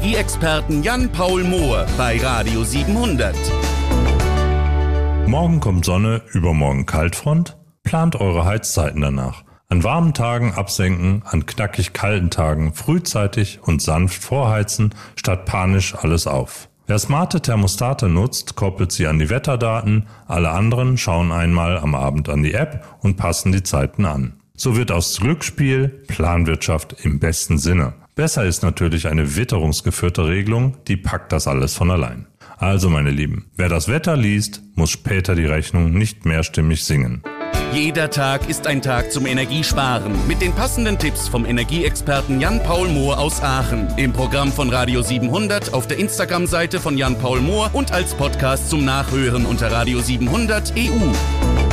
Energieexperten Jan-Paul Mohr bei Radio 700. Morgen kommt Sonne, übermorgen Kaltfront. Plant eure Heizzeiten danach. An warmen Tagen absenken, an knackig kalten Tagen frühzeitig und sanft vorheizen, statt panisch alles auf. Wer smarte Thermostate nutzt, koppelt sie an die Wetterdaten, alle anderen schauen einmal am Abend an die App und passen die Zeiten an. So wird aus Glücksspiel Planwirtschaft im besten Sinne. Besser ist natürlich eine witterungsgeführte Regelung, die packt das alles von allein. Also meine Lieben, wer das Wetter liest, muss später die Rechnung nicht mehrstimmig singen. Jeder Tag ist ein Tag zum Energiesparen. Mit den passenden Tipps vom Energieexperten Jan-Paul Mohr aus Aachen. Im Programm von Radio 700, auf der Instagram-Seite von Jan-Paul Mohr und als Podcast zum Nachhören unter Radio 700 EU.